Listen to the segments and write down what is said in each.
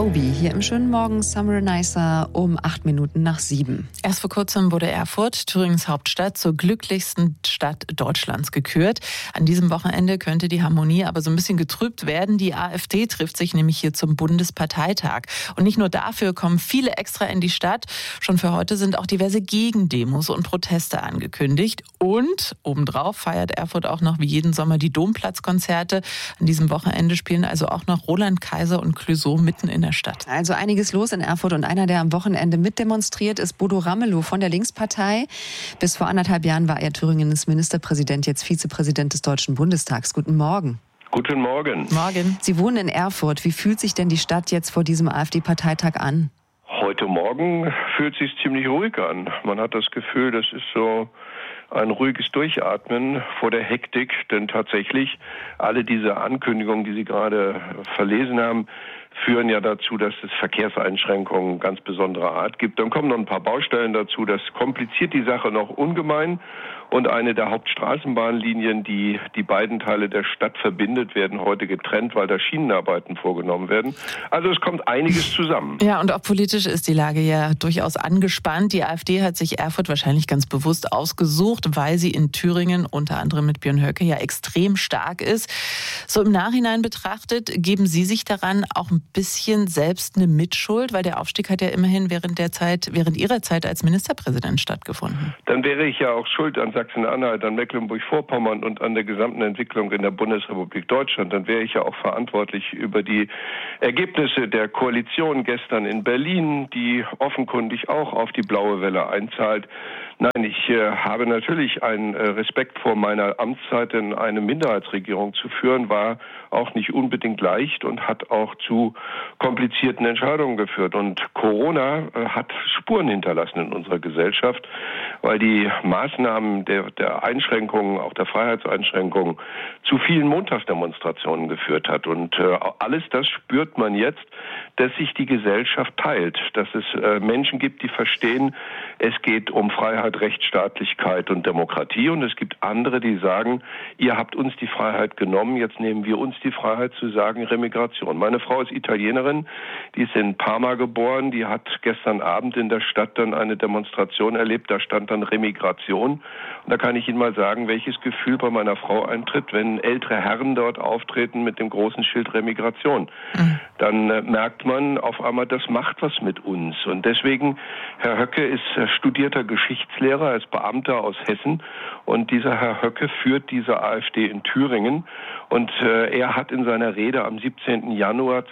Obi hier im schönen Morgen Summer Nicer um 8 Minuten nach 7. Erst vor kurzem wurde Erfurt, Thüringens Hauptstadt, zur glücklichsten Stadt Deutschlands gekürt. An diesem Wochenende könnte die Harmonie aber so ein bisschen getrübt werden. Die AfD trifft sich nämlich hier zum Bundesparteitag. Und nicht nur dafür kommen viele extra in die Stadt. Schon für heute sind auch diverse Gegendemos und Proteste angekündigt. Und obendrauf feiert Erfurt auch noch wie jeden Sommer die Domplatzkonzerte. An diesem Wochenende spielen also auch noch Roland Kaiser und Clouseau mitten in der Stadt. Also einiges los in Erfurt und einer, der am Wochenende mitdemonstriert, ist Bodo Ramelow von der Linkspartei. Bis vor 1,5 Jahren war er Thüringens Ministerpräsident, jetzt Vizepräsident des Deutschen Bundestags. Guten Morgen. Guten Morgen. Morgen. Sie wohnen in Erfurt. Wie fühlt sich denn die Stadt jetzt vor diesem AfD-Parteitag an? Heute Morgen fühlt es sich ziemlich ruhig an. Man hat das Gefühl, das ist so ein ruhiges Durchatmen vor der Hektik, denn tatsächlich alle diese Ankündigungen, die Sie gerade verlesen haben, führen ja dazu, dass es Verkehrseinschränkungen ganz besonderer Art gibt. Dann kommen noch ein paar Baustellen dazu. Das kompliziert die Sache noch ungemein. Und eine der Hauptstraßenbahnlinien, die die beiden Teile der Stadt verbindet, werden heute getrennt, weil da Schienenarbeiten vorgenommen werden. Also es kommt einiges zusammen. Ja, und auch politisch ist die Lage ja durchaus angespannt. Die AfD hat sich Erfurt wahrscheinlich ganz bewusst ausgesucht, weil sie in Thüringen unter anderem mit Björn Höcke ja extrem stark ist. So im Nachhinein betrachtet, geben Sie sich daran auch ein bisschen selbst eine Mitschuld, weil der Aufstieg hat ja immerhin während Ihrer Zeit als Ministerpräsident stattgefunden. Dann wäre ich ja auch schuld an Sachsen-Anhalt, an Mecklenburg-Vorpommern und an der gesamten Entwicklung in der Bundesrepublik Deutschland. Dann wäre ich ja auch verantwortlich über die Ergebnisse der Koalition gestern in Berlin, die offenkundig auch auf die blaue Welle einzahlt. Nein, ich habe natürlich einen Respekt vor meiner Amtszeit, denn eine Minderheitsregierung zu führen war auch nicht unbedingt leicht und hat auch zu komplizierten Entscheidungen geführt. Und Corona hat Spuren hinterlassen in unserer Gesellschaft, weil die Maßnahmen der Einschränkungen, auch der Freiheitseinschränkungen, zu vielen Montagsdemonstrationen geführt hat. Und alles das spürt man jetzt, dass sich die Gesellschaft teilt, dass es Menschen gibt, die verstehen, es geht um Freiheit, Rechtsstaatlichkeit und Demokratie. Und es gibt andere, die sagen, ihr habt uns die Freiheit genommen, jetzt nehmen wir uns die Freiheit zu sagen, Remigration. Meine Frau ist Italienerin, die ist in Parma geboren, die hat gestern Abend in der Stadt dann eine Demonstration erlebt, da stand dann Remigration. Und da kann ich Ihnen mal sagen, welches Gefühl bei meiner Frau eintritt, wenn ältere Herren dort auftreten mit dem großen Schild Remigration. Dann merkt man auf einmal, das macht was mit uns. Und deswegen, Herr Höcke ist studierter Geschichtslehrer, er ist Beamter aus Hessen. Und dieser Herr Höcke führt diese AfD in Thüringen. Und er hat in seiner Rede am 17. Januar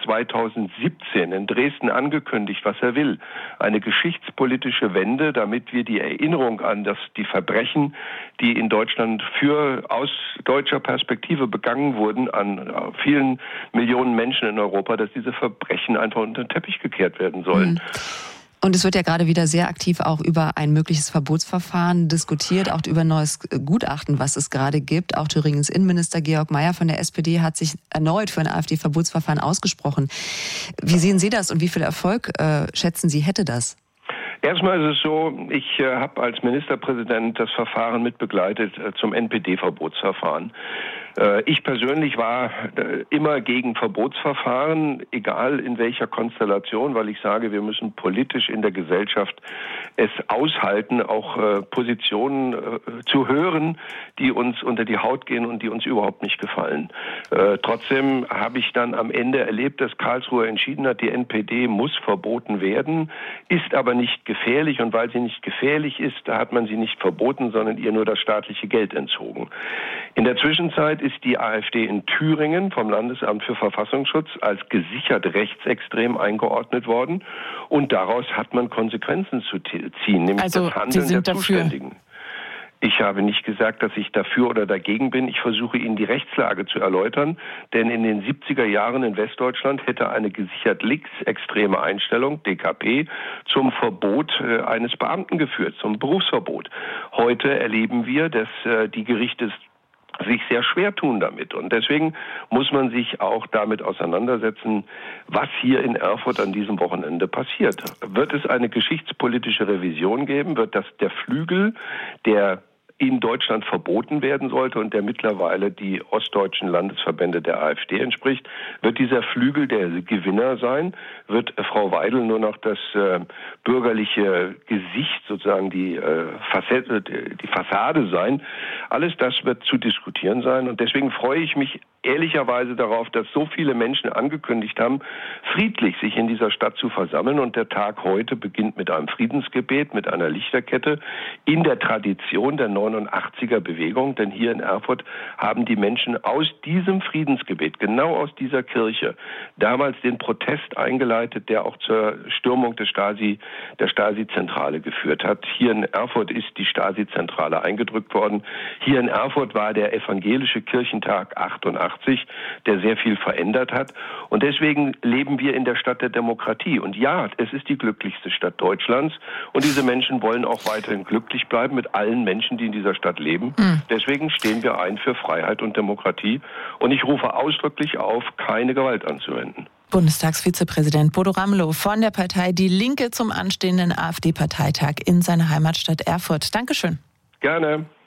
2017 in Dresden angekündigt, was er will. Eine geschichtspolitische Wende, damit wir die Erinnerung an die Verbrechen, die in Deutschland aus deutscher Perspektive begangen wurden, an vielen Millionen Menschen in Europa, dass diese Verbrechen einfach unter den Teppich gekehrt werden sollen. Und es wird ja gerade wieder sehr aktiv auch über ein mögliches Verbotsverfahren diskutiert, auch über ein neues Gutachten, was es gerade gibt. Auch Thüringens Innenminister Georg Mayer von der SPD hat sich erneut für ein AfD-Verbotsverfahren ausgesprochen. Wie sehen Sie das und wie viel Erfolg schätzen Sie, hätte das? Erstmal ist es so, ich habe als Ministerpräsident das Verfahren mitbegleitet zum NPD-Verbotsverfahren. Ich persönlich war immer gegen Verbotsverfahren, egal in welcher Konstellation, weil ich sage, wir müssen politisch in der Gesellschaft es aushalten, auch Positionen zu hören, die uns unter die Haut gehen und die uns überhaupt nicht gefallen. Trotzdem habe ich dann am Ende erlebt, dass Karlsruhe entschieden hat, die NPD muss verboten werden, ist aber nicht gefährlich, und weil sie nicht gefährlich ist, da hat man sie nicht verboten, sondern ihr nur das staatliche Geld entzogen. In der Zwischenzeit ist die AfD in Thüringen vom Landesamt für Verfassungsschutz als gesichert rechtsextrem eingeordnet worden, und daraus hat man Konsequenzen zu ziehen, nämlich also, das Handeln der Zuständigen. Ich habe nicht gesagt, dass ich dafür oder dagegen bin. Ich versuche Ihnen die Rechtslage zu erläutern, denn in den 70er Jahren in Westdeutschland hätte eine gesichert linksextreme Einstellung, DKP, zum Verbot eines Beamten geführt, zum Berufsverbot. Heute erleben wir, dass die Gerichte sich sehr schwer tun damit. Und deswegen muss man sich auch damit auseinandersetzen, was hier in Erfurt an diesem Wochenende passiert. Wird es eine geschichtspolitische Revision geben? Wird das der Flügel, der in Deutschland verboten werden sollte und der mittlerweile die ostdeutschen Landesverbände der AfD entspricht, wird dieser Flügel der Gewinner sein, wird Frau Weidel nur noch das bürgerliche Gesicht, sozusagen die Fassade sein. Alles das wird zu diskutieren sein und deswegen freue ich mich ehrlicherweise darauf, dass so viele Menschen angekündigt haben, friedlich sich in dieser Stadt zu versammeln. Und der Tag heute beginnt mit einem Friedensgebet, mit einer Lichterkette in der Tradition der 89er Bewegung. Denn hier in Erfurt haben die Menschen aus diesem Friedensgebet, genau aus dieser Kirche, damals den Protest eingeleitet, der auch zur Stürmung der Stasi-Zentrale geführt hat. Hier in Erfurt ist die Stasi-Zentrale eingedrückt worden. Hier in Erfurt war der evangelische Kirchentag 88, der sehr viel verändert hat. Und deswegen leben wir in der Stadt der Demokratie. Und ja, es ist die glücklichste Stadt Deutschlands. Und diese Menschen wollen auch weiterhin glücklich bleiben mit allen Menschen, die in dieser Stadt leben. Deswegen stehen wir ein für Freiheit und Demokratie. Und ich rufe ausdrücklich auf, keine Gewalt anzuwenden. Bundestagsvizepräsident Bodo Ramelow von der Partei Die Linke zum anstehenden AfD-Parteitag in seiner Heimatstadt Erfurt. Dankeschön. Gerne.